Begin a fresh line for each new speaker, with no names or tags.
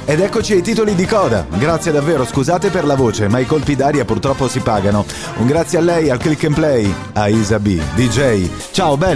Ed eccoci ai titoli di coda. Grazie davvero, scusate per la voce, ma i colpi d'aria purtroppo si pagano. Un grazie a lei, al Click and Play, a Isa B, DJ. Ciao, belli.